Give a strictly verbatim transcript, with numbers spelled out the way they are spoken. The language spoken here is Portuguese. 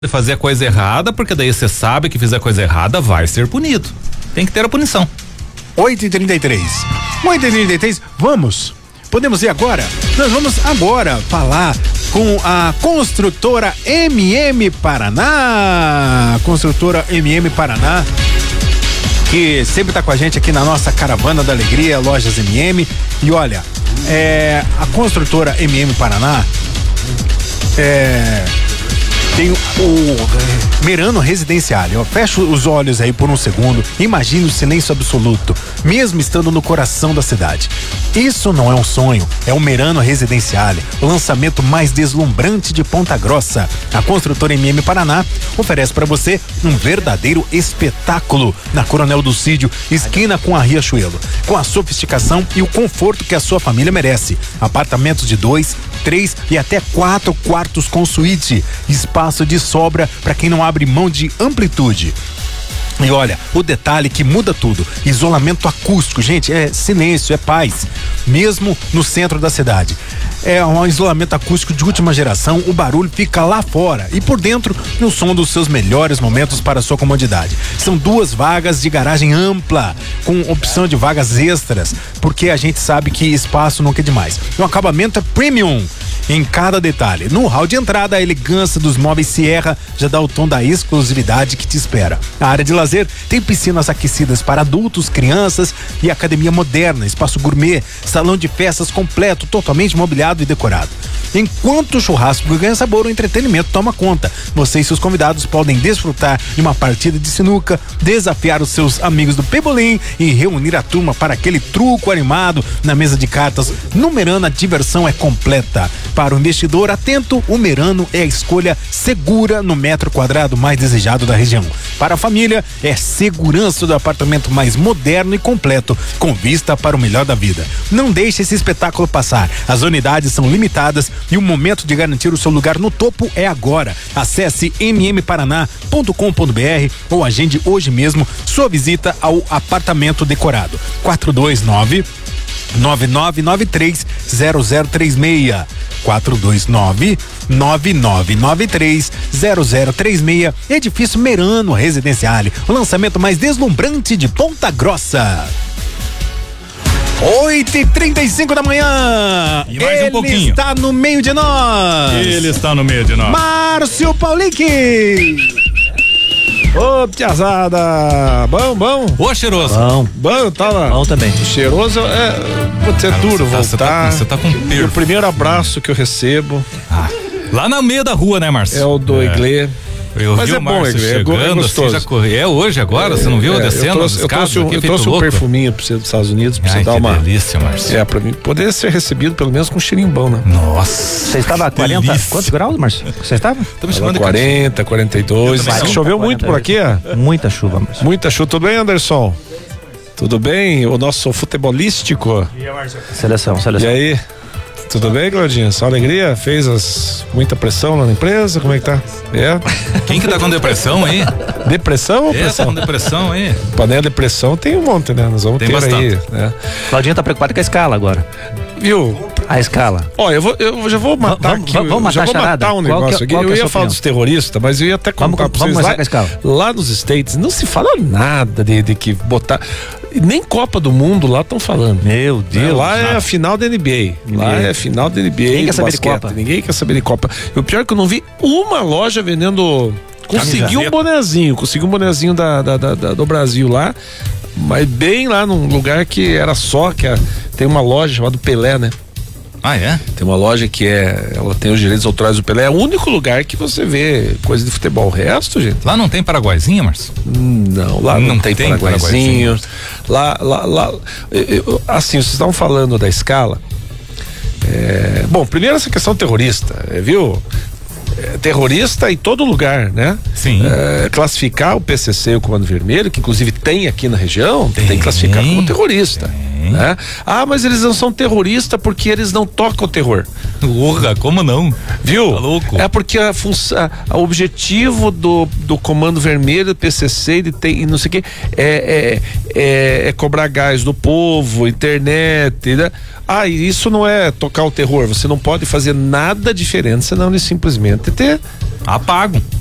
fazer a coisa errada, porque daí você sabe que fizer a coisa errada vai ser punido. Tem que ter a punição. oito e trinta e três. oito e trinta e três, vamos. Podemos ir agora? Nós vamos agora falar com a construtora M M Paraná. Construtora M M Paraná, que sempre tá com a gente aqui na nossa Caravana da Alegria, Lojas M M. E olha, é, a construtora M M Paraná é, tem o, o Merano Residencial. Fecha os olhos aí por um segundo, imagine o silêncio absoluto, mesmo estando no coração da cidade. Isso não é um sonho, é o Merano Residencial, o lançamento mais deslumbrante de Ponta Grossa. A construtora M M Paraná oferece para você um verdadeiro espetáculo na Coronel do Cídio, esquina com a Riachuelo, com a sofisticação e o conforto que a sua família merece. Apartamentos de dois, três e até quatro quartos com suíte, espaço de sobra para quem não abre mão de amplitude. E olha, o detalhe que muda tudo: isolamento acústico, gente, é silêncio, é paz, mesmo no centro da cidade. É um isolamento acústico de última geração, o barulho fica lá fora e por dentro no som dos seus melhores momentos para a sua comodidade. São duas vagas de garagem ampla, com opção de vagas extras, porque a gente sabe que espaço nunca é demais. O acabamento é premium em cada detalhe. No hall de entrada, a elegância dos móveis Sierra já dá o tom da exclusividade que te espera. A área de lazer tem piscinas aquecidas para adultos, crianças e academia moderna, espaço gourmet, salão de festas completo, totalmente mobiliado e decorado. Enquanto o churrasco ganha sabor, o entretenimento toma conta. Você e seus convidados podem desfrutar de uma partida de sinuca, desafiar os seus amigos do Pebolim e reunir a turma para aquele truco animado na mesa de cartas. No Merano, a diversão é completa. Para o investidor atento, o Merano é a escolha segura no metro quadrado mais desejado da região. Para a família, é segurança do apartamento mais moderno e completo, com vista para o melhor da vida. Não deixe esse espetáculo passar. As unidades são limitadas e o momento de garantir o seu lugar no topo é agora. Acesse m m paraná ponto com ponto b r ou agende hoje mesmo sua visita ao apartamento decorado. quatro dois nove, nove nove nove três, zero zero três seis. quatro dois nove, nove nove nove três, zero zero três seis. Edifício Merano Residencial, o lançamento mais deslumbrante de Ponta Grossa. oito e trinta e cinco da manhã. E mais Ele um pouquinho. está no meio de nós. Ele está no meio de nós. Márcio Paulique. Ô, piazada. Bom, bom. Ô, cheiroso. Bom, Bom, tava. bom também. Cheiroso é. Pode ser Cara, duro você tá- você tá voltar. com- você tá com E perfil. o primeiro abraço que eu recebo Ah, lá no meio da rua, né, Márcio? é o do Iglê. Eu Mas vi é o bom, Márcio Iglê, é chegando, go- é assim, gostoso. já corre- É hoje agora, você não viu? É, Descendo eu trouxe, as eu escadas trouxe, um, aqui, eu feito trouxe um louco. perfuminho pra você dos Estados Unidos, pra Ai, você dar que uma. delícia, Márcio. É, pra mim poder ser recebido pelo menos com um cheirinho bom, né? Nossa. Você estava a quarenta? delícia. Quantos graus, Márcio? Você estava? Tá me chamando de quarenta, quarenta e dois. Eu também não. Choveu muito por aqui, ó. Muita chuva, Márcio. Muita chuva. Tudo bem, Anderson? Tudo bem? O nosso futebolístico. Seleção, E seleção. aí? Tudo bem, Claudinha? Só alegria? Fez as, muita pressão lá na empresa? Como é que tá? É? Quem que tá com depressão aí? Depressão ou É, tá pressão? com depressão aí? Panela de depressão tem um monte, né? Nós vamos Tem ter bastante. aí, né? Claudinha tá preocupada com a escala agora. Viu? A escala. Ó, eu, vou, eu já vou matar Vamos- aqui. vamos- vamos já matar vou a charada? matar um Qual que é- negócio aqui. qual que Eu é a ia sua falar opinião? dos terroristas, mas eu ia até Vamos- contar pra vamos vocês começar lá, com a escala. lá nos States não se fala nada de, de que botar. Nem Copa do Mundo lá estão falando. Meu Deus. Lá é a final da N B A. Lá Ninguém- é a final da N B A. Ninguém quer do saber de basquete. Copa. Ninguém quer saber de Copa. E o pior é que eu não vi uma loja vendendo. Consegui um Camiseta. bonezinho, consegui um bonezinho da, da- da- da- do Brasil lá, mas bem lá num lugar que era só, que é- tem uma loja chamada Pelé, né? Ah, é? Tem uma loja que é, ela tem os direitos autorais do Pelé, é o único lugar que você vê coisa de futebol. O resto, gente, Lá não tem Paraguaizinho, Márcio? não, lá não, Não tem, tem paraguaizinho. Lá, lá, lá, eu- eu- assim, vocês estavam falando da escala. É, bom, primeiro essa questão terrorista, é, viu? É, terrorista em todo lugar, né? Sim. É, classificar o P C C, o Comando Vermelho, que inclusive tem aqui na região, tem, Tem. que classificar como terrorista. Tem. Né? Ah, mas eles não são terroristas porque eles não tocam o terror. Urra, como não? Viu? Tá louco. É porque a função, o objetivo do, do Comando Vermelho, do P C C e, de ter, e não sei o que, é, é, é, é cobrar gás do povo, internet, né? Ah, e isso não é tocar o terror, você não pode fazer nada diferente, senão eles simplesmente ter Apago.